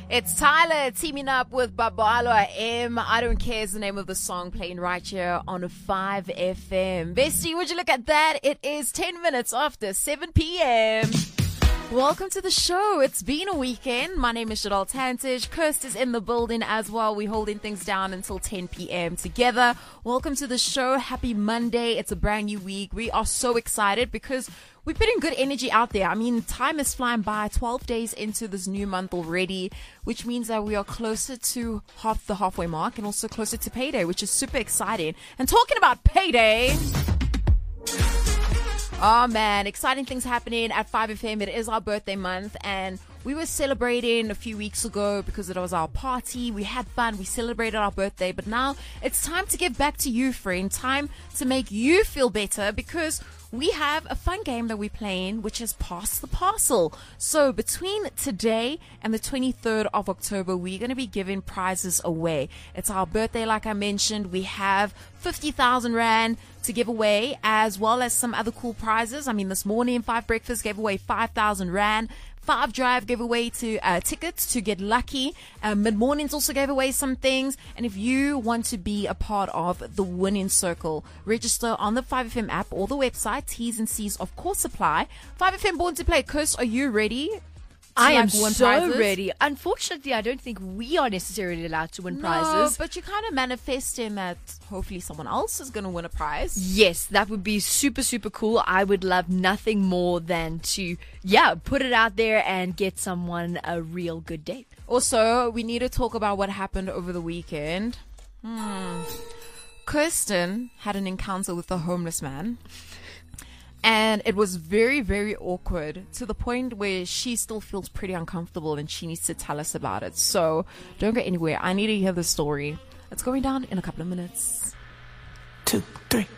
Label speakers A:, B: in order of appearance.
A: It's Tyler teaming up with Babalo M. I Don't Care is the name of the song playing right here on 5FM. Bestie, would you look at that? It is 10 minutes after 7 p.m. Welcome to the show. It's been a weekend. My name is Shadal Tantich. Kirst is in the building as well. We're holding things down until 10 p.m. together. Welcome to the show. Happy Monday. It's a brand new week. We are so excited because we're putting good energy out there. I mean, time is flying by. 12 days into this new month already, which means that we are closer to the halfway mark and also closer to payday, which is super exciting. And talking about payday... Oh man, exciting things happening at 5FM. It is our birthday month and we were celebrating a few weeks ago because it was our party. We had fun. We celebrated our birthday, but now it's time to give back to you, friend. Time to make you feel better because we have a fun game that we're playing, which is Pass the Parcel. So between today and the 23rd of October, we're going to be giving prizes away. It's our birthday, like I mentioned. We have 50,000 Rand to give away, as well as some other cool prizes. I mean, this morning, 5 Breakfast gave away 5,000 Rand. 5 Drive gave away tickets to get lucky. Mid-Mornings also gave away some things. And if you want to be a part of the winning circle, register on the 5FM app or the website. T's and C's, of course, apply. 5FM Born to Play. Kirst, are you ready?
B: I am so ready. Unfortunately, I don't think we are necessarily allowed to win prizes.
A: But you kind of manifesting that hopefully someone else is going to win a prize.
B: Yes, that would be super, super cool. I would love nothing more than to, put it out there and get someone a real good date.
A: Also, we need to talk about what happened over the weekend. Kirsten had an encounter with a homeless man. And it was very, very awkward to the point where she still feels pretty uncomfortable and she needs to tell us about it. So don't go anywhere. I need to hear the story. It's going down in a couple of minutes.
C: 2, 3.